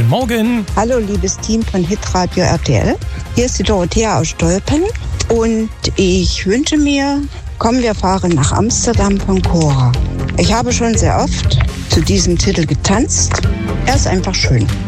Guten Morgen. Hallo, liebes Team von Hitradio RTL. Hier ist die Dorothea aus Stolpen und ich wünsche mir, komm, wir fahren nach Amsterdam von Cora. Ich habe schon sehr oft zu diesem Titel getanzt. Er ist einfach schön.